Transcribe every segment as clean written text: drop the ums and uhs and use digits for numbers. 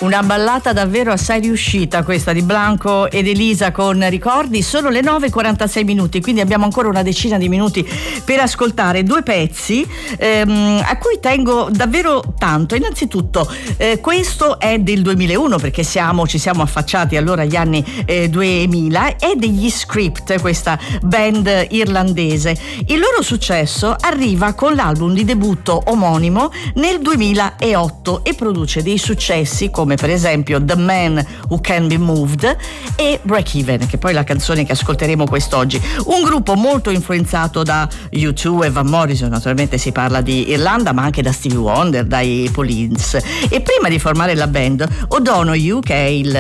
Una ballata davvero assai riuscita questa di Blanco ed Elisa con Ricordi. Sono le 9:46, quindi abbiamo ancora una decina di minuti per ascoltare due pezzi a cui tengo davvero tanto. Innanzitutto questo è del 2001, perché ci siamo affacciati allora agli anni 2000, è degli Script, questa band irlandese. Il loro successo arriva con l'album di debutto omonimo nel 2008 e produce dei successi come per esempio The Man Who Can Be Moved e Break Even, che poi è la canzone che ascolteremo quest'oggi. Un gruppo molto influenzato da U2 e Van Morrison, naturalmente si parla di Irlanda, ma anche da Stevie Wonder, dai Police. E prima di formare la band, O'Donoghue, che è il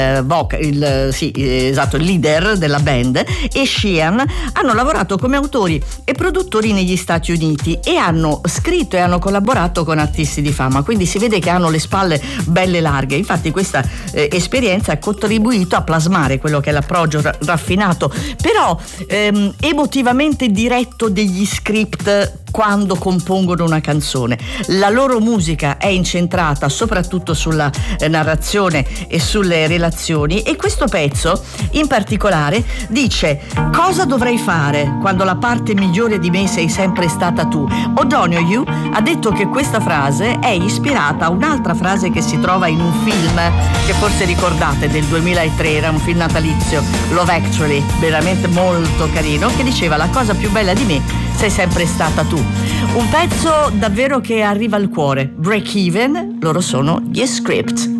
leader della band, e Sheehan hanno lavorato come autori e produttori negli Stati Uniti e hanno scritto e hanno collaborato con artisti di fama, quindi si vede che hanno le spalle belle larghe. Infatti questa esperienza ha contribuito a plasmare quello che è l'approccio raffinato, però emotivamente diretto degli Script quando compongono una canzone. La loro musica è incentrata soprattutto sulla narrazione e sulle relazioni, e questo pezzo in particolare dice: cosa dovrei fare quando la parte migliore di me sei sempre stata tu. O'Donoghue ha detto che questa frase è ispirata a un'altra frase che si trova in un film che forse ricordate, del 2003, era un film natalizio, Love Actually, veramente molto carino, che diceva: la cosa più bella di me sei sempre stata tu. Un pezzo davvero che arriva al cuore. Break Even, loro sono gli Script.